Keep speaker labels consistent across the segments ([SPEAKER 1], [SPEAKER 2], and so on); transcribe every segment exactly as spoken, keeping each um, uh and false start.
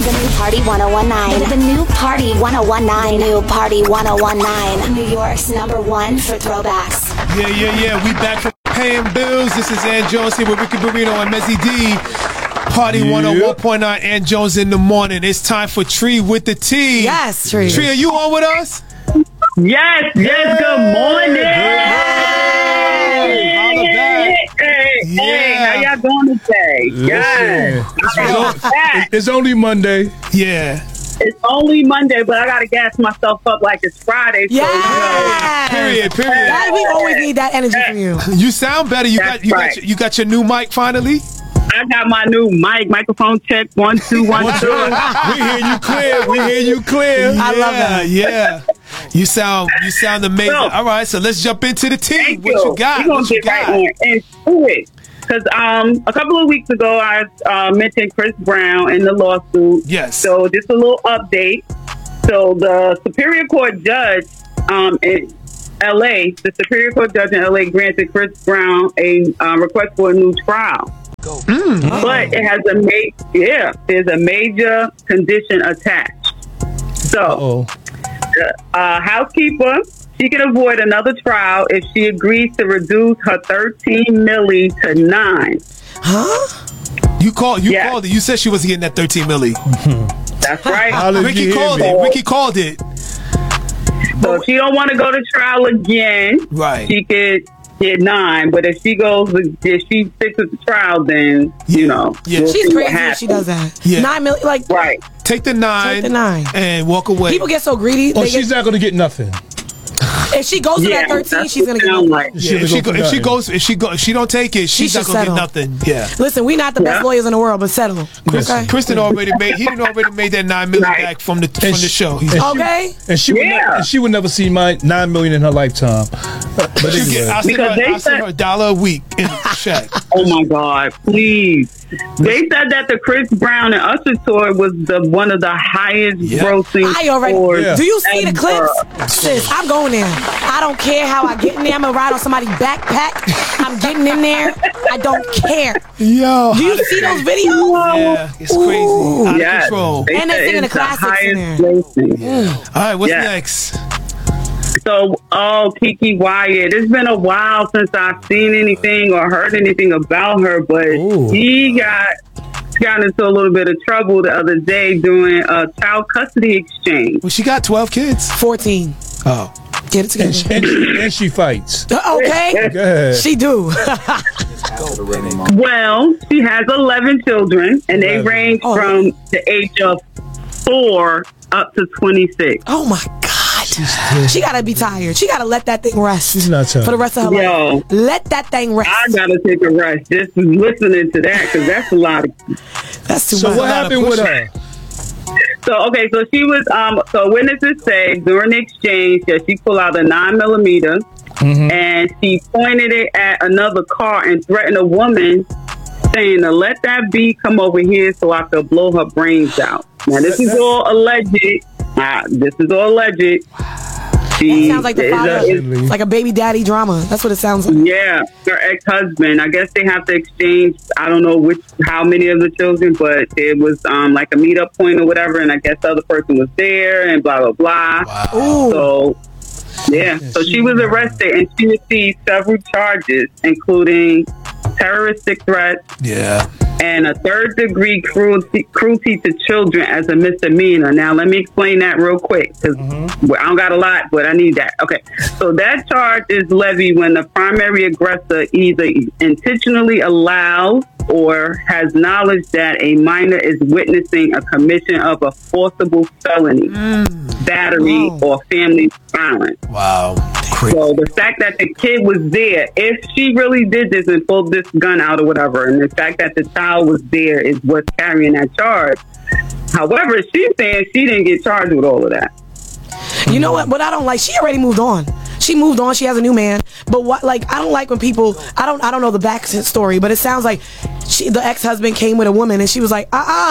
[SPEAKER 1] The new Party one oh one nine. The new Party one oh one nine. The new Party one oh one nine. New York's number one for throwbacks.
[SPEAKER 2] Yeah, yeah, yeah. We back from paying bills. This is Ann Jones here with Ricky Barrino and Mezzy D. Party yep. one oh one point nine, Ann Jones in the morning. It's time for Tree with the T.
[SPEAKER 3] Yes, Tree.
[SPEAKER 2] Tree, are you on with us?
[SPEAKER 4] Yes, yes, good morning.
[SPEAKER 2] Hey,
[SPEAKER 4] hey,
[SPEAKER 2] yeah.
[SPEAKER 4] hey, how y'all doing today? Yes.
[SPEAKER 5] It's, it's only Monday.
[SPEAKER 2] Yeah.
[SPEAKER 4] It's only Monday, but I got to gas myself up like it's Friday. So,
[SPEAKER 3] yeah.
[SPEAKER 4] you know.
[SPEAKER 2] Period, period.
[SPEAKER 3] That, we always need that energy from you.
[SPEAKER 2] You sound better. You
[SPEAKER 4] That's
[SPEAKER 2] got you
[SPEAKER 4] right.
[SPEAKER 2] got your, you got your new mic finally?
[SPEAKER 4] I got my new mic, microphone check, one, two, one, two.
[SPEAKER 5] We hear you clear. We hear you clear.
[SPEAKER 2] Yeah,
[SPEAKER 3] I love that.
[SPEAKER 2] Yeah. You sound you sound amazing.
[SPEAKER 4] So,
[SPEAKER 2] all right, so let's jump into the tea.
[SPEAKER 4] Thank
[SPEAKER 2] What
[SPEAKER 4] you.
[SPEAKER 2] you got?
[SPEAKER 4] We're going
[SPEAKER 2] What
[SPEAKER 4] to
[SPEAKER 2] you
[SPEAKER 4] get
[SPEAKER 2] got?
[SPEAKER 4] right into it. Because um, a couple of weeks ago, I uh, mentioned Chris Brown in the lawsuit.
[SPEAKER 2] Yes.
[SPEAKER 4] So just a little update. So the Superior Court judge um, in L A, the Superior Court judge in L A granted Chris Brown a uh, request for a new trial.
[SPEAKER 2] Mm.
[SPEAKER 4] But it has a ma- yeah, there's a major condition attached. So
[SPEAKER 5] Uh-oh.
[SPEAKER 4] the uh, housekeeper, she can avoid another trial if she agrees to reduce her thirteen milli to nine.
[SPEAKER 3] Huh?
[SPEAKER 2] You called you
[SPEAKER 4] Yeah.
[SPEAKER 2] called it. You said she wasn't getting that thirteen milli.
[SPEAKER 4] That's right.
[SPEAKER 5] How did
[SPEAKER 2] Ricky
[SPEAKER 5] you hear
[SPEAKER 2] called
[SPEAKER 5] me?
[SPEAKER 2] it. Ricky called it.
[SPEAKER 4] So if she don't want to go to trial again,
[SPEAKER 2] Right.
[SPEAKER 4] she could get nine. But if she goes, with, if she sticks with the trial, then you know,
[SPEAKER 2] Yeah.
[SPEAKER 4] we'll
[SPEAKER 3] She's
[SPEAKER 4] see what
[SPEAKER 3] crazy if
[SPEAKER 4] happens.
[SPEAKER 3] she does that.
[SPEAKER 2] Yeah.
[SPEAKER 3] Nine million, like,
[SPEAKER 4] Right.
[SPEAKER 2] Take the nine,
[SPEAKER 3] Take the nine.
[SPEAKER 2] and walk away.
[SPEAKER 3] people get so greedy.
[SPEAKER 5] Oh,
[SPEAKER 3] they
[SPEAKER 5] she's
[SPEAKER 3] get,
[SPEAKER 5] not going to get nothing.
[SPEAKER 3] if she goes to
[SPEAKER 4] Yeah,
[SPEAKER 3] that thirteen,
[SPEAKER 4] that's
[SPEAKER 3] she's
[SPEAKER 4] what
[SPEAKER 3] gonna
[SPEAKER 4] it
[SPEAKER 3] get
[SPEAKER 4] sound
[SPEAKER 3] nothing.
[SPEAKER 4] like.
[SPEAKER 2] Yeah,
[SPEAKER 5] She
[SPEAKER 2] if she
[SPEAKER 5] go
[SPEAKER 2] go,
[SPEAKER 5] for
[SPEAKER 2] if she
[SPEAKER 5] nothing.
[SPEAKER 2] goes if she go if she don't take it, she's not
[SPEAKER 3] should
[SPEAKER 2] gonna
[SPEAKER 3] settle.
[SPEAKER 2] get nothing. Yeah.
[SPEAKER 3] Listen, we not the best
[SPEAKER 4] Yeah.
[SPEAKER 3] lawyers in the world, but settle.
[SPEAKER 2] Chris,
[SPEAKER 3] Okay.
[SPEAKER 2] Kristen already made he didn't already made that nine million
[SPEAKER 4] Right.
[SPEAKER 2] back from the from
[SPEAKER 5] And
[SPEAKER 2] the
[SPEAKER 5] she-
[SPEAKER 2] show. He's
[SPEAKER 5] and
[SPEAKER 3] Okay.
[SPEAKER 5] And she would,
[SPEAKER 4] Yeah.
[SPEAKER 5] ne- and she would never see my nine million in her lifetime. But
[SPEAKER 2] She
[SPEAKER 5] anyway.
[SPEAKER 2] get, I send
[SPEAKER 4] Because
[SPEAKER 2] her,
[SPEAKER 4] they
[SPEAKER 2] I send
[SPEAKER 4] said-
[SPEAKER 2] her a dollar a week in check.
[SPEAKER 4] Oh my God! Please. They said that the Chris Brown and Usher tour was the one of the highest
[SPEAKER 2] Yeah.
[SPEAKER 4] grossing
[SPEAKER 3] I already.
[SPEAKER 4] tours.
[SPEAKER 5] Yeah.
[SPEAKER 3] Do you see the
[SPEAKER 4] ever.
[SPEAKER 3] clips? Sis, I'm going there. I don't care how I get in there. I'm gonna ride on somebody's backpack. I'm getting in there. I don't care.
[SPEAKER 2] Yo,
[SPEAKER 3] Do you see those videos?
[SPEAKER 2] yeah, it's crazy,
[SPEAKER 3] Ooh.
[SPEAKER 2] out of
[SPEAKER 4] Yes.
[SPEAKER 2] control.
[SPEAKER 4] They
[SPEAKER 3] And they
[SPEAKER 4] said
[SPEAKER 3] singing
[SPEAKER 4] it's
[SPEAKER 3] the classics in
[SPEAKER 4] highest
[SPEAKER 3] there.
[SPEAKER 4] grossing.
[SPEAKER 2] All right, what's
[SPEAKER 4] Yeah.
[SPEAKER 2] next?
[SPEAKER 4] So, oh, Kiki Wyatt. It's been a while since I've seen anything or heard anything about her, but
[SPEAKER 5] Ooh.
[SPEAKER 4] he got got into a little bit of trouble the other day doing a child custody exchange.
[SPEAKER 2] Well, she got twelve kids.
[SPEAKER 3] fourteen.
[SPEAKER 2] Oh,
[SPEAKER 3] Get it together.
[SPEAKER 5] And she, and, she, and she fights.
[SPEAKER 3] Okay.
[SPEAKER 5] Go ahead.
[SPEAKER 3] She do.
[SPEAKER 4] Well, she has eleven children, and they
[SPEAKER 5] eleven.
[SPEAKER 4] range
[SPEAKER 3] Oh.
[SPEAKER 4] from the age of four up to twenty-six.
[SPEAKER 3] Oh my God. She gotta be tired. She gotta let that thing rest.
[SPEAKER 5] She's not tired.
[SPEAKER 3] For the rest of her
[SPEAKER 4] Yo.
[SPEAKER 3] life. Let that thing rest.
[SPEAKER 4] I gotta take a rest just listening to that because that's a lot of.
[SPEAKER 3] That's too
[SPEAKER 5] So
[SPEAKER 3] much.
[SPEAKER 5] what happened with her?
[SPEAKER 4] So okay, so she was um. So witnesses say during the exchange that she pulled out a nine millimeter
[SPEAKER 5] Mm-hmm.
[SPEAKER 4] and she pointed it at another car and threatened a woman, saying to let that bee come over here so I could blow her brains out. Now this is all alleged. Uh, this is all alleged. She
[SPEAKER 3] That sounds like the
[SPEAKER 4] is a-
[SPEAKER 3] father,
[SPEAKER 4] is-
[SPEAKER 3] like a baby daddy drama. That's what it sounds like.
[SPEAKER 4] Yeah, her ex-husband. I guess they have to exchange. I don't know which, how many of the children, but it was um, like a meetup point or whatever. And I guess the other person was there, and blah blah blah.
[SPEAKER 3] Ooh.
[SPEAKER 4] So, yeah. So she was arrested, and she received several charges, including terroristic threats
[SPEAKER 2] yeah.
[SPEAKER 4] and a third-degree cruelty, cruelty to children as a misdemeanor. Now, let me explain that real quick, because
[SPEAKER 2] Mm-hmm.
[SPEAKER 4] I don't got a lot, but I need that. Okay, so that charge is levied when the primary aggressor either intentionally allows or has knowledge that a minor is witnessing a commission of a forcible felony, battery,
[SPEAKER 3] Wow.
[SPEAKER 4] or family violence.
[SPEAKER 2] Wow. Crazy.
[SPEAKER 4] So the fact that the kid was there, if she really did this and pulled this gun out or whatever, and the fact that the child was there is what's carrying that charge. However, she's saying she didn't get charged with all of that.
[SPEAKER 3] You know what? What I don't like, she already moved on. She moved on. She has a new man. But what, like, I don't like when people. I don't. I don't know the back story, but it sounds like she, the ex-husband came with a woman, and she was like, "Uh, uh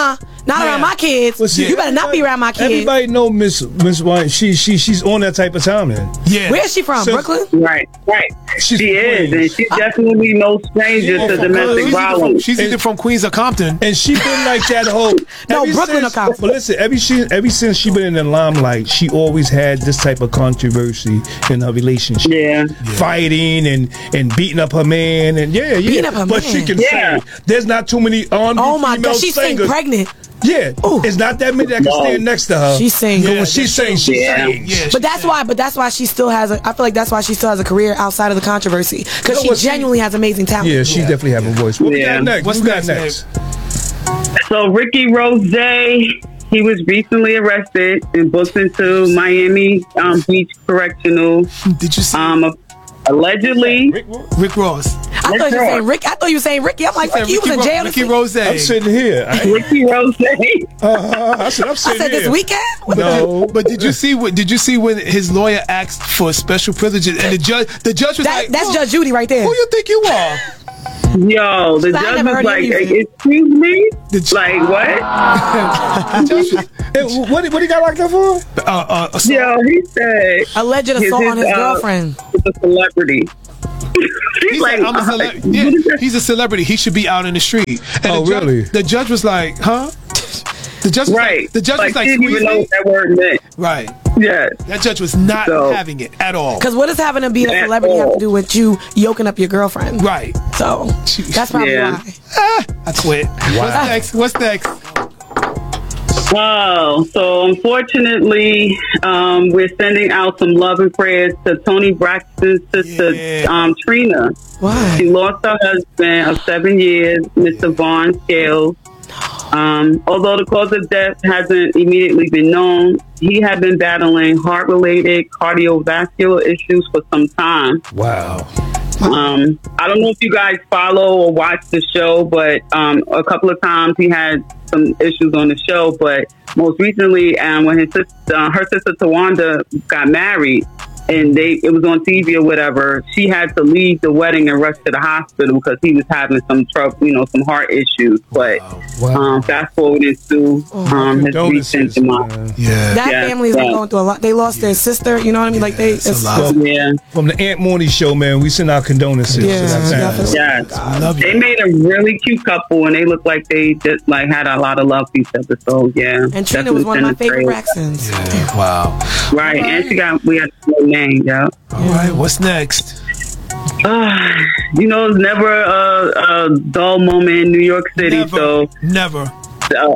[SPEAKER 3] Not around my kids.
[SPEAKER 5] Well, see,
[SPEAKER 3] you better not be around my kids.
[SPEAKER 5] Everybody know Miss Miss White. She she she's on that type of time, man.
[SPEAKER 2] Yeah.
[SPEAKER 3] Where's she from?
[SPEAKER 5] So-
[SPEAKER 3] Brooklyn?
[SPEAKER 4] Right, right.
[SPEAKER 5] She's
[SPEAKER 4] she is,
[SPEAKER 5] Queens.
[SPEAKER 4] and she's definitely no stranger
[SPEAKER 2] She's
[SPEAKER 4] to
[SPEAKER 2] from-
[SPEAKER 4] domestic
[SPEAKER 2] she's either from-
[SPEAKER 4] violence.
[SPEAKER 2] She's either from Queens or Compton.
[SPEAKER 5] And she been like that whole
[SPEAKER 3] No,
[SPEAKER 5] ever
[SPEAKER 3] Brooklyn
[SPEAKER 5] since-
[SPEAKER 3] or Compton.
[SPEAKER 5] But listen, every she ever since she been in the limelight, she always had this type of controversy in her relationship.
[SPEAKER 4] Yeah.
[SPEAKER 5] Fighting and and beating up her man and yeah, yeah.
[SPEAKER 3] Beating up her
[SPEAKER 5] but
[SPEAKER 3] man.
[SPEAKER 5] she can
[SPEAKER 4] Yeah.
[SPEAKER 5] sing. There's not too many R and B
[SPEAKER 3] Oh my
[SPEAKER 5] female
[SPEAKER 3] God, she's saying
[SPEAKER 5] singers.
[SPEAKER 3] pregnant.
[SPEAKER 5] Yeah,
[SPEAKER 3] Ooh.
[SPEAKER 5] it's not that many that can
[SPEAKER 4] No.
[SPEAKER 5] stand next to her.
[SPEAKER 3] She sings.
[SPEAKER 5] But
[SPEAKER 2] Yeah,
[SPEAKER 5] when she
[SPEAKER 2] that's
[SPEAKER 5] sings, she
[SPEAKER 4] Yeah.
[SPEAKER 5] sings.
[SPEAKER 2] Yeah.
[SPEAKER 3] But that's why. But that's why she still has a. I feel like that's why she still has a career outside of the controversy because
[SPEAKER 5] You know
[SPEAKER 3] she
[SPEAKER 5] what, she-
[SPEAKER 3] genuinely has amazing talent.
[SPEAKER 5] Yeah, she definitely have a voice. What we
[SPEAKER 4] Yeah.
[SPEAKER 5] got next?
[SPEAKER 2] What's
[SPEAKER 5] What we got
[SPEAKER 2] next,
[SPEAKER 5] next?
[SPEAKER 4] So Ricky Rose, he was recently arrested and booked into Miami um, Beach Correctional.
[SPEAKER 2] Did you see
[SPEAKER 4] Um, allegedly,
[SPEAKER 5] Rick,
[SPEAKER 2] Rick Ross?
[SPEAKER 3] I thought you were saying Rick. I thought you were saying Ricky. I'm like Ricky. You was in
[SPEAKER 2] Ro-
[SPEAKER 3] jail.
[SPEAKER 2] Ricky
[SPEAKER 3] this week.
[SPEAKER 2] Rose.
[SPEAKER 5] I'm sitting here. I,
[SPEAKER 4] Ricky Rose.
[SPEAKER 5] uh, I said, I'm
[SPEAKER 3] I
[SPEAKER 5] sitting
[SPEAKER 3] said
[SPEAKER 5] here.
[SPEAKER 3] this weekend. What
[SPEAKER 5] No,
[SPEAKER 2] But did you see what? Did you see when his lawyer asked for special privileges and the judge? The judge was
[SPEAKER 3] That,
[SPEAKER 2] like,
[SPEAKER 3] that's
[SPEAKER 2] "Who-
[SPEAKER 3] Judge Judy right there.
[SPEAKER 2] Who you think you are?"
[SPEAKER 4] Yo, the
[SPEAKER 3] I
[SPEAKER 4] judge
[SPEAKER 3] never
[SPEAKER 4] was
[SPEAKER 3] heard
[SPEAKER 4] like,
[SPEAKER 3] him use it.
[SPEAKER 4] "Excuse me,
[SPEAKER 2] The ju-
[SPEAKER 4] like what?"
[SPEAKER 2] The judge was-
[SPEAKER 5] Hey, what what he got locked up for?
[SPEAKER 2] uh, uh, so-
[SPEAKER 4] Yo, he said
[SPEAKER 3] Alleged
[SPEAKER 4] his-
[SPEAKER 3] assault on his
[SPEAKER 4] uh,
[SPEAKER 3] girlfriend.
[SPEAKER 4] He's a celebrity. He's
[SPEAKER 2] He's like, I'm a cele- yeah, he's a celebrity. He should be out in the street. And
[SPEAKER 5] Oh,
[SPEAKER 2] the judge,
[SPEAKER 5] really?
[SPEAKER 2] The judge was like, "Huh?" The judge was
[SPEAKER 4] right.
[SPEAKER 2] like, the judge
[SPEAKER 4] like,
[SPEAKER 2] was like,
[SPEAKER 4] he didn't even
[SPEAKER 2] "Squeeze
[SPEAKER 4] know
[SPEAKER 2] me?"
[SPEAKER 4] what that word meant.
[SPEAKER 2] Right.
[SPEAKER 4] Yes.
[SPEAKER 2] That judge was not
[SPEAKER 4] So-
[SPEAKER 2] having it at all.
[SPEAKER 3] Because what does having to be a
[SPEAKER 4] At
[SPEAKER 3] celebrity have to
[SPEAKER 4] all.
[SPEAKER 3] do with you yoking up your girlfriend?
[SPEAKER 2] Right.
[SPEAKER 3] So that's probably
[SPEAKER 4] Yeah.
[SPEAKER 3] why.
[SPEAKER 2] Ah, I quit. What's next? What's next?
[SPEAKER 4] Oh, so unfortunately, um, we're sending out some love and prayers to Tony Braxton's sister,
[SPEAKER 2] Yeah.
[SPEAKER 4] um, Trina.
[SPEAKER 3] Why?
[SPEAKER 4] She lost her husband of seven years, Mister Vaughn Scales. Um, although the cause of death hasn't immediately been known, he had been battling heart-related cardiovascular issues for some time.
[SPEAKER 5] Wow.
[SPEAKER 4] Um, I don't know if you guys follow or watch the show, but um, a couple of times he had some issues on the show. But most recently, um, when his sister, uh, her sister Tawanda got married, and they it was on T V or whatever, she had to leave the wedding and rush to the hospital because he was having some trouble, you know, some heart issues. But
[SPEAKER 5] Wow.
[SPEAKER 4] um, fast forward into um, his recent
[SPEAKER 5] Condolences,
[SPEAKER 4] demise.
[SPEAKER 5] man.
[SPEAKER 2] Yeah.
[SPEAKER 3] That
[SPEAKER 4] Yeah,
[SPEAKER 3] family's been
[SPEAKER 4] yeah.
[SPEAKER 3] going through a lot. They lost their sister. You know what I mean? Like they.
[SPEAKER 2] it's a
[SPEAKER 3] It's,
[SPEAKER 2] lot.
[SPEAKER 4] Yeah.
[SPEAKER 5] From the Aunt Morty show, man, we send our condolences.
[SPEAKER 3] Yeah,
[SPEAKER 5] to that family.
[SPEAKER 3] definitely.
[SPEAKER 4] Yes.
[SPEAKER 2] I love
[SPEAKER 4] They
[SPEAKER 2] you.
[SPEAKER 4] made a really cute couple, and they looked like they just like had a lot of love for each other. So yeah,
[SPEAKER 3] and Trina was one of my favorite Braxtons.
[SPEAKER 2] Yeah. Wow.
[SPEAKER 4] Right, and she got we had the same name. Yeah.
[SPEAKER 2] All right. What's next?
[SPEAKER 4] Uh, you know, it's never a, a dull moment in New York City.
[SPEAKER 2] Never.
[SPEAKER 4] So
[SPEAKER 2] Never.
[SPEAKER 4] uh,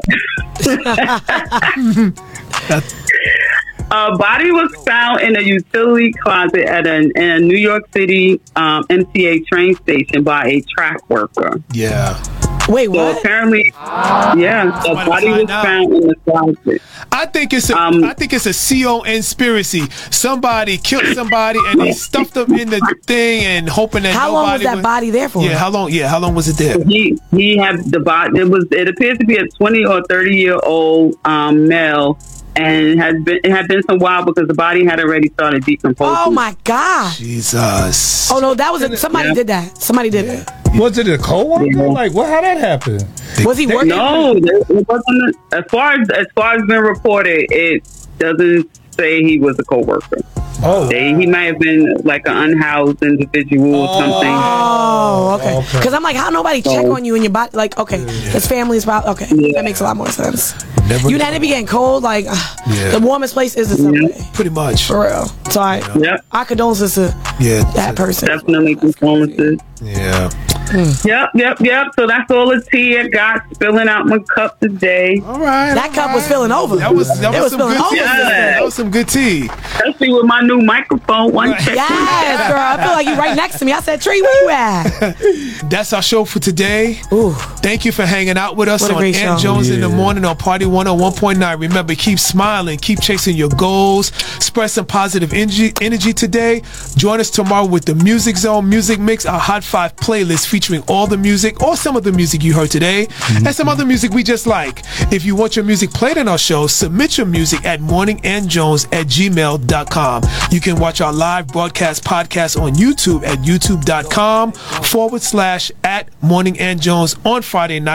[SPEAKER 4] a body was found in a utility closet at a, a New York City um, M T A train station by a track worker.
[SPEAKER 2] Yeah.
[SPEAKER 3] Wait,
[SPEAKER 4] So
[SPEAKER 3] what?
[SPEAKER 4] apparently, yeah, a
[SPEAKER 2] Somebody
[SPEAKER 4] body was
[SPEAKER 2] find out.
[SPEAKER 4] found in the closet.
[SPEAKER 2] I think it's a.
[SPEAKER 4] Um,
[SPEAKER 2] I think it's a C O conspiracy. Somebody killed somebody and they stuffed them in the thing and hoping that
[SPEAKER 3] How long was
[SPEAKER 2] nobody
[SPEAKER 3] that
[SPEAKER 2] would-
[SPEAKER 3] body there for?
[SPEAKER 2] Yeah. How long? Yeah. How long was it there?
[SPEAKER 4] He he had the body. It was. It appears to be a twenty or thirty year old um, male, and it has been. It had been some while because the body had already started decomposing.
[SPEAKER 3] Oh my God.
[SPEAKER 2] Jesus.
[SPEAKER 3] Oh no, that was a, somebody
[SPEAKER 4] Yeah.
[SPEAKER 3] did that. Somebody did it.
[SPEAKER 5] Was it a co-worker?
[SPEAKER 4] Yeah.
[SPEAKER 5] Like, what? How that happened?
[SPEAKER 3] Was he working?
[SPEAKER 4] No, it wasn't. As far as as far as been reported, it doesn't say he was a coworker.
[SPEAKER 5] Oh,
[SPEAKER 4] They, he might have been like an unhoused individual or something.
[SPEAKER 3] Oh, okay.
[SPEAKER 5] Okay.
[SPEAKER 3] Because I'm like, how nobody check on you and your body? Like, okay, his family's about. Okay,
[SPEAKER 4] Yeah.
[SPEAKER 3] that makes a lot more sense.
[SPEAKER 2] Never
[SPEAKER 3] You
[SPEAKER 2] know.
[SPEAKER 3] had to be getting cold. Like, uh,
[SPEAKER 2] Yeah.
[SPEAKER 3] the warmest place is the subway.
[SPEAKER 2] Pretty much.
[SPEAKER 3] For real. So I,
[SPEAKER 4] Yep,
[SPEAKER 3] our condolences to
[SPEAKER 2] Yeah.
[SPEAKER 3] that person.
[SPEAKER 4] definitely condolences.
[SPEAKER 2] Yeah.
[SPEAKER 4] Yep, yep, yep. So that's all the tea I got spilling out my cup today.
[SPEAKER 2] All right.
[SPEAKER 3] That
[SPEAKER 2] all
[SPEAKER 3] cup was
[SPEAKER 2] right.
[SPEAKER 3] filling over.
[SPEAKER 2] That was that
[SPEAKER 3] It
[SPEAKER 2] was,
[SPEAKER 3] was
[SPEAKER 2] some
[SPEAKER 3] filling
[SPEAKER 2] good
[SPEAKER 3] over,
[SPEAKER 2] tea.
[SPEAKER 4] sister.
[SPEAKER 2] That was some good tea.
[SPEAKER 4] Especially with my new microphone. One check.
[SPEAKER 3] Yes, girl. I feel like you right next to me. I said, Tree, where you at?
[SPEAKER 2] That's our show for today.
[SPEAKER 3] Ooh.
[SPEAKER 2] Thank you for hanging out with us
[SPEAKER 3] What a
[SPEAKER 2] on
[SPEAKER 3] great
[SPEAKER 2] Aunt
[SPEAKER 3] show.
[SPEAKER 2] Jones in the
[SPEAKER 5] Yeah.
[SPEAKER 2] morning on Party one oh one point nine. Remember, keep smiling, keep chasing your goals, spread some positive energy, energy today. Join us tomorrow with the Music Zone Music Mix, our Hot Five playlist featuring all the music or some of the music you heard today, and some other music we just like. If you want your music played on our show, submit your music at morningandjones at gmail dot com. You can watch our live broadcast podcast on YouTube at youtube dot com forward slash at Morning and Jones on Friday nights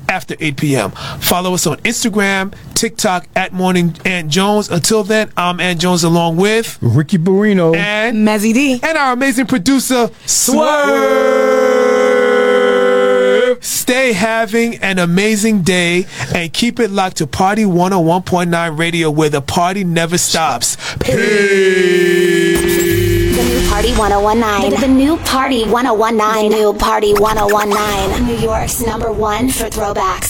[SPEAKER 2] after eight p.m. Follow us on Instagram, TikTok at Morning Ant Jones. Until then, I'm Ant Jones along with
[SPEAKER 5] Ricky Barrino
[SPEAKER 2] and
[SPEAKER 3] Mezzy D.
[SPEAKER 2] and our amazing producer, Swerve. Stay having an amazing day and keep it locked to Party one oh one point nine Radio, where the party never stops. Peace.
[SPEAKER 1] The new Party one oh one nine. The, the new Party one oh one nine. The new Party one oh one nine. New York's number one for throwbacks.